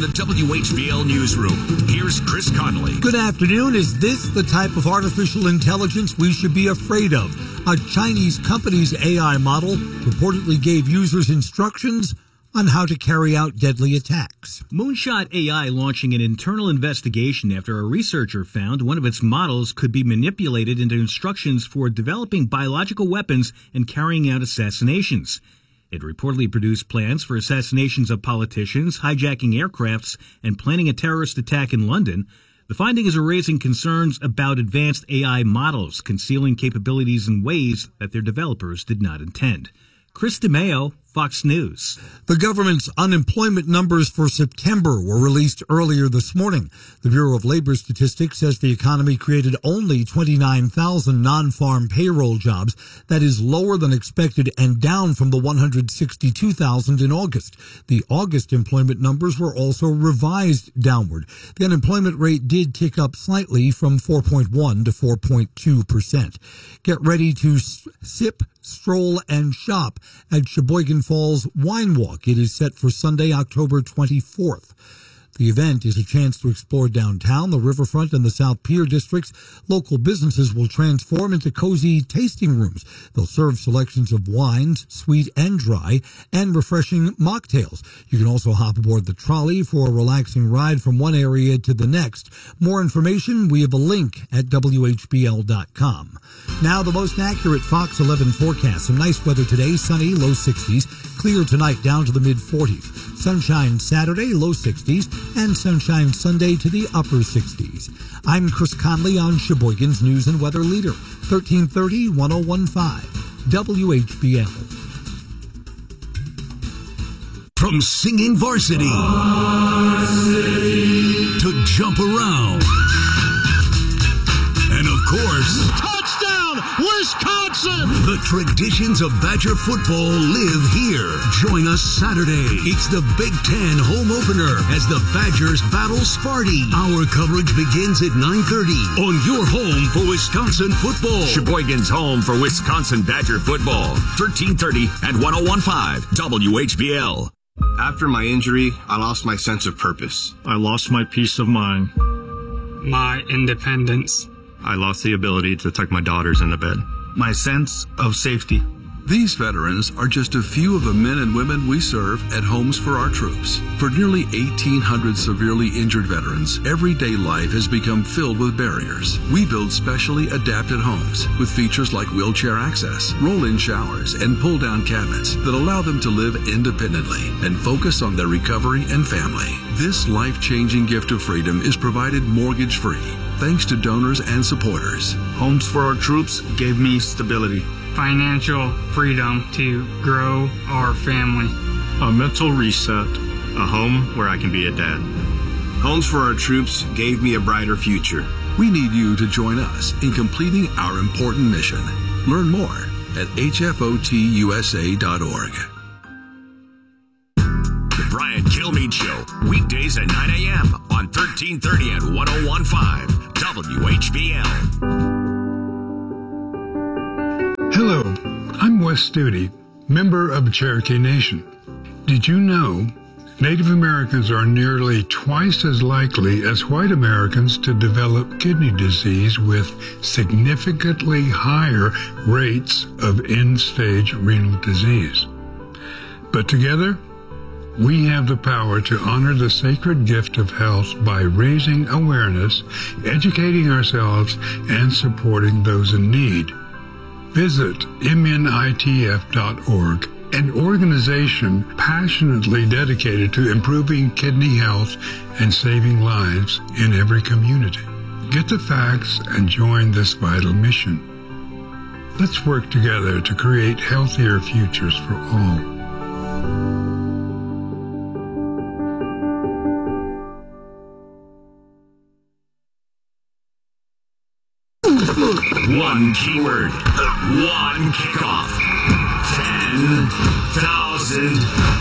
from the WHBL Newsroom, here's Chris Connolly. Good afternoon. Is this the type of artificial intelligence we should be afraid of? A Chinese company's AI model reportedly gave users instructions on how to carry out deadly attacks. Moonshot AI launching an internal investigation after a researcher found one of its models could be manipulated into instructions for developing biological weapons and carrying out assassinations. It reportedly produced plans for assassinations of politicians, hijacking aircrafts, and planning a terrorist attack in London. The findings are raising concerns about advanced AI models concealing capabilities in ways that their developers did not intend. Chris DeMeo, Fox News. The government's unemployment numbers for September were released earlier this morning. The Bureau of Labor Statistics says the economy created only 29,000 non-farm payroll jobs. That is lower than expected and down from the 162,000 in August. The August employment numbers were also revised downward. The unemployment rate did tick up slightly from 4.1 to 4.2%. Get ready to sip, stroll, and shop at Sheboygan Falls Wine Walk. It is set for Sunday, October 24th. The event is a chance to explore downtown, the riverfront, and the South Pier districts. Local businesses will transform into cozy tasting rooms. They'll serve selections of wines, sweet and dry, and refreshing mocktails. You can also hop aboard the trolley for a relaxing ride from one area to the next. More information, we have a link at WHBL.com. Now the most accurate Fox 11 forecast. Some nice weather today, sunny, low 60s. Clear tonight, down to the mid-40s. Sunshine Saturday, low 60s, and sunshine Sunday to the upper 60s. I'm Chris Conley on Sheboygan's News and Weather Leader, 1330 1015 WHBL. From singing varsity to jump around, and of course, touchdown, Wisconsin! The traditions of Badger football live here. Join us Saturday. It's the Big Ten home opener as the Badgers battle Sparty. Our coverage begins at 9:30 on your home for Wisconsin football. Sheboygan's home for Wisconsin Badger football. 1330 and 1015 WHBL. After my injury, I lost my sense of purpose. I lost my peace of mind. My independence. I lost the ability to tuck my daughters into bed. My sense of safety. These veterans are just a few of the men and women we serve at Homes for Our Troops. For nearly 1,800 severely injured veterans, everyday life has become filled with barriers. We build specially adapted homes with features like wheelchair access, roll-in showers, and pull-down cabinets that allow them to live independently and focus on their recovery and family. This life-changing gift of freedom is provided mortgage-free, thanks to donors and supporters. Homes for Our Troops gave me stability, financial freedom to grow our family, a mental reset, a home where I can be a dad. Homes for Our Troops gave me a brighter future. We need you to join us in completing our important mission. Learn more at hfotusa.org. The Brian Kilmeade Show, weekdays at 9 a.m. on 1330 and 1015 WHBL. Hello, I'm Wes Studi, member of Cherokee Nation. Did you know Native Americans are nearly twice as likely as white Americans to develop kidney disease with significantly higher rates of end-stage renal disease? But together, we have the power to honor the sacred gift of health by raising awareness, educating ourselves, and supporting those in need. Visit MNITF.org, an organization passionately dedicated to improving kidney health and saving lives in every community. Get the facts and join this vital mission. Let's work together to create healthier futures for all. One keyword, one kickoff, $10,000.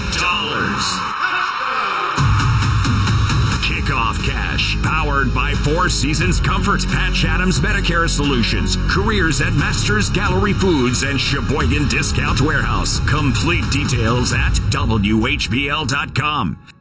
Kickoff cash, powered by Four Seasons Comfort, Patch Adams Medicare Solutions, careers at Masters Gallery Foods and Sheboygan Discount Warehouse. Complete details at WHBL.com.